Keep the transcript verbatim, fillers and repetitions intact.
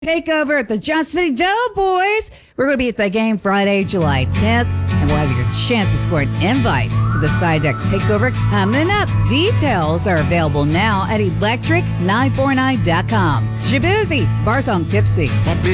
Takeover at the Johnson City Doughboys. We're going to be at the game Friday, July tenth, and we'll have your chance to score an invite to the Sky Deck Takeover coming up. Details are available now at electric nine four nine dot com. Shabuzi, Bar Song Tipsy.